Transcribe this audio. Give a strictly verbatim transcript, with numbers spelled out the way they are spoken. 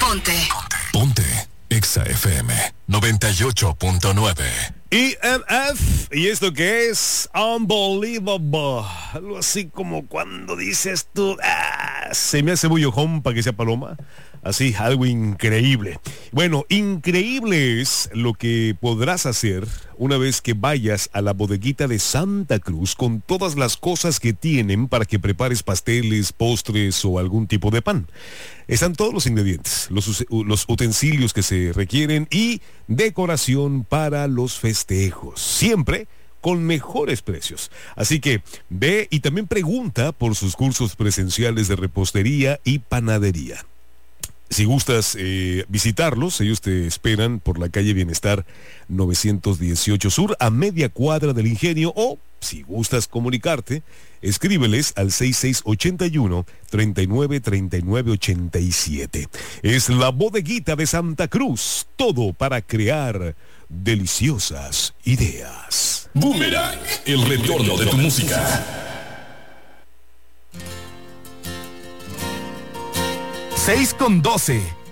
Ponte. Ponte. Exa F M noventa y ocho punto nueve. E M F, y esto que es Unbelievable, algo así como cuando dices tú, ah, se me hace bullojón para que sea paloma, así, algo increíble. Bueno, increíble es lo que podrás hacer una vez que vayas a la bodeguita de Santa Cruz con todas las cosas que tienen para que prepares pasteles, postres o algún tipo de pan. Están todos los ingredientes, los, los utensilios que se requieren y decoración para los festejos. Siempre con mejores precios. Así que ve y también pregunta por sus cursos presenciales de repostería y panadería. Si gustas eh, visitarlos, ellos te esperan por la calle Bienestar novecientos dieciocho Sur, a media cuadra del Ingenio, o si gustas comunicarte, escríbeles al seis seis ocho uno, tres nueve tres nueve ocho siete. Es la bodeguita de Santa Cruz, todo para crear deliciosas ideas. Boomerang, el retorno de tu música. seis con doce.